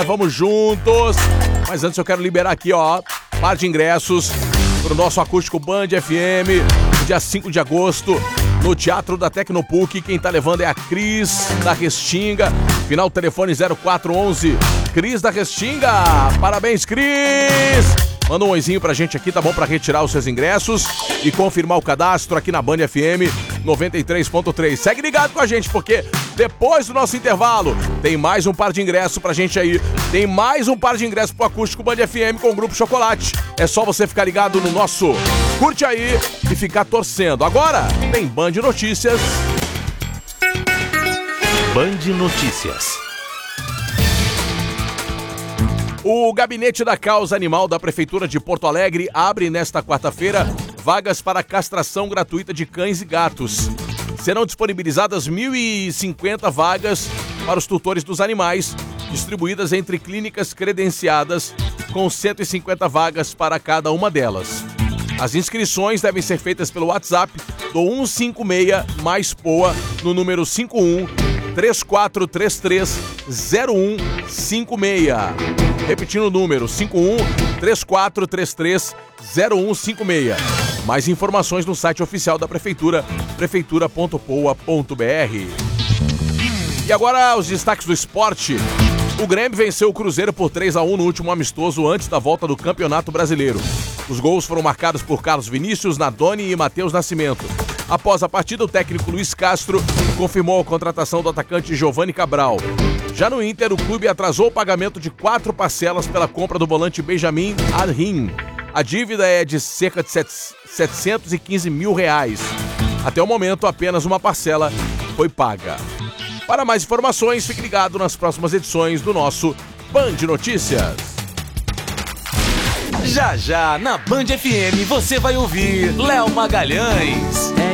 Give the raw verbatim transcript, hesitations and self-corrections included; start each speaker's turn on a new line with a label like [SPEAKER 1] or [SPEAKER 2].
[SPEAKER 1] Vamos juntos. Mas antes eu quero liberar aqui, ó, par de ingressos pro nosso acústico Band F M, no dia cinco de agosto, no Teatro da Tecnopuc. Quem tá levando é a Cris da Restinga. Final telefone zero quatro onze. Cris da Restinga. Parabéns, Cris! Manda um oizinho pra gente aqui, tá bom? Pra retirar os seus ingressos e confirmar o cadastro aqui na Band F M noventa e três ponto três. Segue ligado com a gente, porque depois do nosso intervalo tem mais um par de ingressos pra gente aí. Tem mais um par de ingressos pro acústico Band F M com o Grupo Chocolate. É só você ficar ligado no nosso Curte Aí e ficar torcendo. Agora tem Band Notícias.
[SPEAKER 2] Band Notícias.
[SPEAKER 1] O Gabinete da Causa Animal da Prefeitura de Porto Alegre abre nesta quarta-feira vagas para castração gratuita de cães e gatos. Serão disponibilizadas mil e cinquenta vagas para os tutores dos animais, distribuídas entre clínicas credenciadas, com cento e cinquenta vagas para cada uma delas. As inscrições devem ser feitas pelo WhatsApp do um cinco seis mais P O A no número cinco um três quatro três três zero um cinco seis. Repetindo o número, cinco um três quatro três três zero um cinco seis. Mais informações no site oficial da Prefeitura, prefeitura ponto poa ponto br. E agora os destaques do esporte. O Grêmio venceu o Cruzeiro por três a um no último amistoso antes da volta do Campeonato Brasileiro. Os gols foram marcados por Carlos Vinícius, Nadoni e Matheus Nascimento. Após a partida, o técnico Luiz Castro confirmou a contratação do atacante Giovani Cabral. Já no Inter, o clube atrasou o pagamento de quatro parcelas pela compra do volante Benjamin Arrim. A dívida é de cerca de setecentos e quinze mil reais. Até o momento, apenas uma parcela foi paga. Para mais informações, fique ligado nas próximas edições do nosso Band Notícias.
[SPEAKER 2] Já já, na Band F M, você vai ouvir Léo Magalhães.